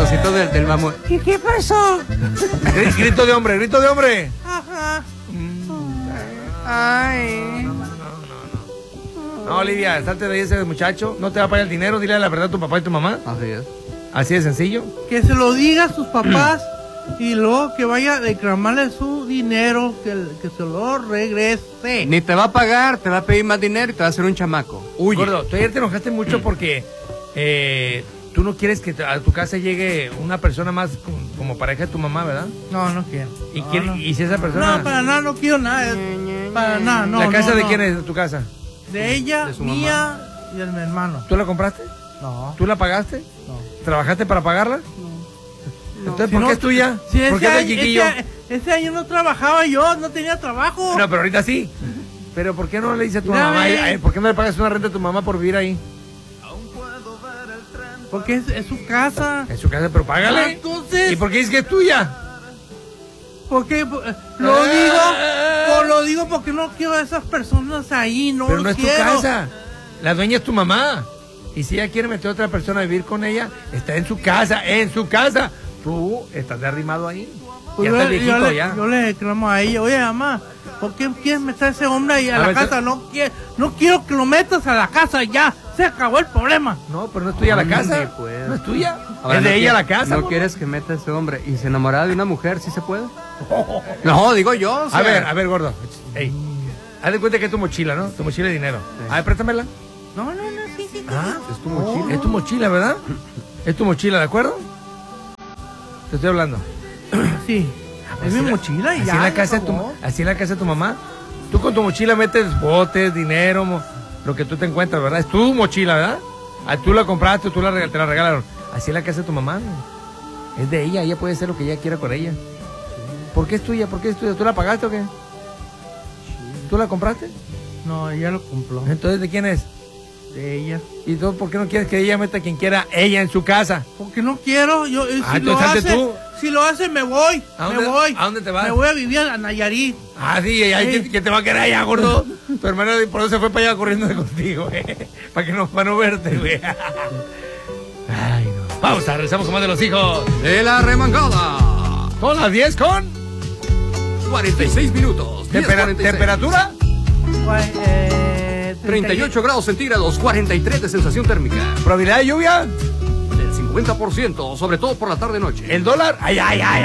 tonecito del mamut. ¿Y qué pasó? Grito de hombre, grito de hombre. Ajá. Ay. No, Olivia, salte de ahí ese muchacho. No te va a pagar el dinero. Dile la verdad a tu papá y tu mamá. Así es. Así de sencillo. Que se lo diga a sus papás y luego que vaya a reclamarle su dinero, que se lo regrese. Ni te va a pagar, te va a pedir más dinero y te va a hacer un chamaco. Huye. Gordo, tú ayer te enojaste mucho porque tú no quieres que a tu casa llegue una persona más como pareja de tu mamá, ¿verdad? No, no quiero. ¿Y, No, quiere, no. y si esa persona... No, para nada, no quiero nada. Para nada, no. ¿La casa no, de no. quién es tu casa? De ella, De su mía y de mi hermano. ¿Tú la compraste? No. ¿Tú la pagaste? No. ¿Trabajaste para pagarla? Entonces, Si ¿por no, qué es tuya? Si ¿Por qué es de chiquillo? ese año no trabajaba yo, no tenía trabajo. No, pero ahorita sí. Pero ¿por qué no le dices a tu Mira, mamá? ¿Por qué no le pagas una renta a tu mamá por vivir ahí? Porque es su casa. En su casa, pero págale. Ah, entonces... ¿Y por qué dices que es tuya? Porque lo digo porque no quiero a esas personas ahí, no Pero lo no es tu quiero. casa. La dueña es tu mamá. Y si ella quiere meter a otra persona a vivir con ella, está en su casa, en su casa. Tú estás de arrimado ahí. Pues Ya estás viejito ya. yo le reclamo a ella, oye mamá, ¿por qué quieres meter a ese hombre ahí a la casa? No quiero que lo metas a la casa ya, se acabó el problema. No, pero no es tuya la casa. pues. No es tuya. Ahora, es de no ella quiere- la casa. ¿No ¿no? quieres que meta a ese hombre y se enamorara de una mujer? ¿Sí se puede? No, digo yo. o sea. A ver, gordo. Ey, haz de cuenta que es tu mochila, ¿no? Tu mochila de dinero. Sí. A ver, préstamela. No, sí. Ah, Es tu mochila. es tu mochila, ¿verdad? Es tu mochila, ¿de acuerdo? Te estoy hablando. Sí, es mi Así la- mochila y así ya. en la casa de así en la casa de tu mamá. Tú con tu mochila metes botes, dinero, lo que tú te encuentras, ¿verdad? Es tu mochila, ¿verdad? Ah, tú la compraste, te la regalaron. Así en la casa de tu mamá. Es de ella puede hacer lo que ella quiera con ella. ¿Por qué es tuya? ¿Por qué es tuya? ¿Tú la pagaste o qué? ¿Tú la compraste? No, ella lo compró. Entonces, ¿de quién es? De ella. ¿Y tú por qué no quieres que ella meta a quien quiera ella en su casa? Porque no quiero, yo si lo entonces salte hace, tú. si lo hace me voy, ¿A dónde te vas? Me voy a vivir a Nayarit. Ah, sí, ¿quién te va a querer allá, gordo? Tu hermano por eso se fue para allá corriendo de contigo, para no verte, güey. Ay, no. Pausa, regresamos con más de los hijos. De la remangada. Son las 10 con 46 minutos. 10:46. temperatura. 38 grados centígrados, 43 de sensación térmica. Probabilidad de lluvia. Del 50%, sobre todo por la tarde-noche. El dólar. Ay.